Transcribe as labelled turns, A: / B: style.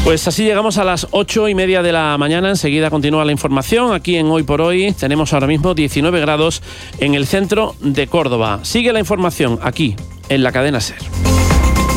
A: Pues así llegamos a las 8:30 de la mañana. Enseguida continúa la información. Aquí en Hoy por Hoy tenemos ahora mismo 19 grados en el centro de Córdoba. Sigue la información aquí, en la cadena SER.